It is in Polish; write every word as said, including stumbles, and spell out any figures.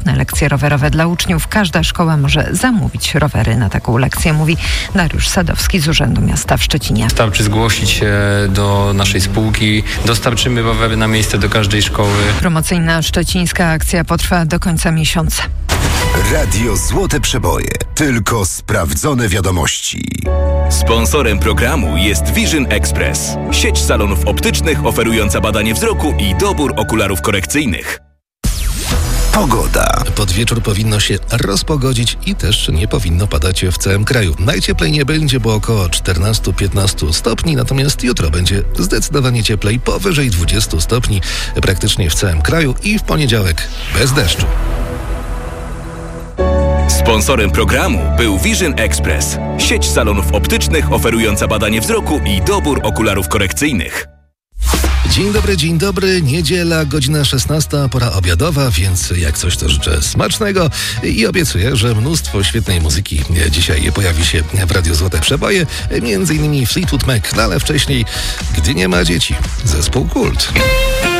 bezpłatne lekcje rowerowe dla uczniów. Każda szkoła może zamówić rowery na taką lekcję, mówi Dariusz Sadowski z Urzędu Miasta w Szczecinie. Wystarczy zgłosić się do naszej spółki. Dostarczymy rowery na miejsce do każdej szkoły. Promocyjna szczecińska akcja potrwa do końca miesiąca. Radio Złote Przeboje. Tylko sprawdzone wiadomości. Sponsorem programu jest Vision Express. Sieć salonów optycznych oferująca badanie wzroku i dobór okularów korekcyjnych. Pogoda. Pod wieczór powinno się rozpogodzić i też nie powinno padać w całym kraju. Najcieplej nie będzie, bo około czternaście do piętnastu stopni, natomiast jutro będzie zdecydowanie cieplej, powyżej dwudziestu stopni praktycznie w całym kraju i w poniedziałek bez deszczu. Sponsorem programu był Vision Express. Sieć salonów optycznych oferująca badanie wzroku i dobór okularów korekcyjnych. Dzień dobry, dzień dobry. Niedziela, godzina szesnasta, pora obiadowa, więc jak coś to życzę smacznego i obiecuję, że mnóstwo świetnej muzyki dzisiaj pojawi się w Radiu Złote Przeboje, między innymi Fleetwood Mac, no ale wcześniej, gdy nie ma dzieci, zespół Kult.